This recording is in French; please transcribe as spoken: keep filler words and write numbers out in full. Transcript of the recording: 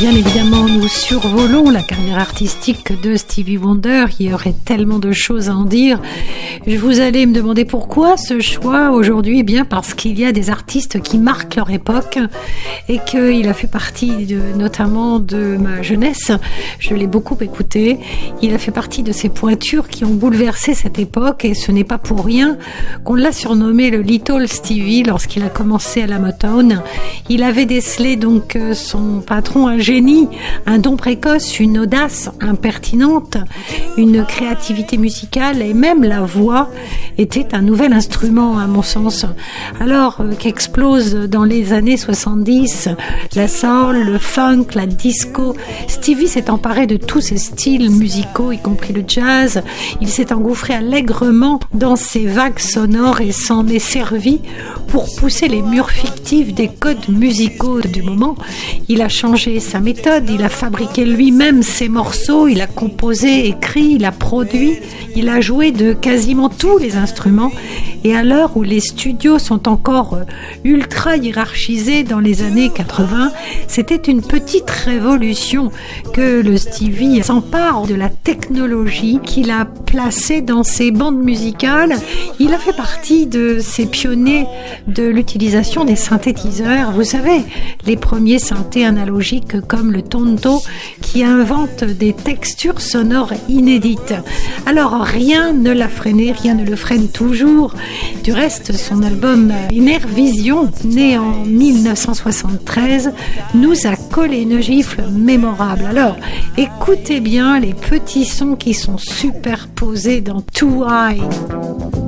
Bien évidemment, nous survolons la carrière artistique de Stevie Wonder. Il y aurait tellement de choses à en dire. Vous allez me demander pourquoi ce choix aujourd'hui. Eh bien, parce qu'il y a des artistes qui marquent leur époque et qu'il a fait partie de, notamment de ma jeunesse. Je l'ai beaucoup écouté. Il a fait partie de ces pointures qui ont bouleversé cette époque et ce n'est pas pour rien qu'on l'a surnommé le Little Stevie lorsqu'il a commencé à la Motown. Il avait décelé donc son patron, un génie, un don précoce, une audace impertinente, une créativité musicale et même la voix était un nouvel instrument à mon sens. Alors euh, qu'explose dans les années soixante-dix la soul, le funk, la disco, Stevie s'est emparé de tous ces styles musicaux, y compris le jazz. Il s'est engouffré allègrement dans ces vagues sonores et s'en est servi pour pousser les murs fictifs des codes musicaux du moment. Il a changé sa méthode, il a fabriqué lui-même ses morceaux, il a composé, écrit, il a produit, il a joué de quasiment tous les instruments. Et à l'heure où les studios sont encore ultra hiérarchisés dans les années quatre-vingts, c'était une petite révolution que le Stevie s'empare de la technologie qu'il a placée dans ses bandes musicales. Il a fait partie de ces pionniers de l'utilisation des synthétiseurs. Vous savez, les premiers synthés analogiques comme le Tonto qui inventent des textures sonores inédites. Alors rien ne l'a freiné, rien ne le freine toujours. Du reste, son album Inner Vision, né en dix-neuf cent soixante-treize, nous a collé une gifle mémorable. Alors, écoutez bien les petits sons qui sont superposés dans Too High.